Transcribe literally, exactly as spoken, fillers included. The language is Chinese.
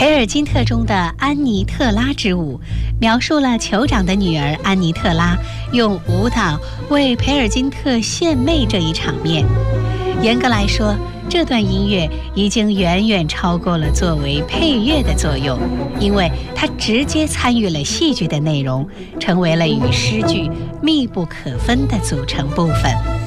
培尔金特中的安妮特拉之舞，描述了酋长的女儿安妮特拉用舞蹈为培尔金特献媚这一场面。严格来说，这段音乐已经远远超过了作为配乐的作用，因为它直接参与了戏剧的内容，成为了与诗句密不可分的组成部分。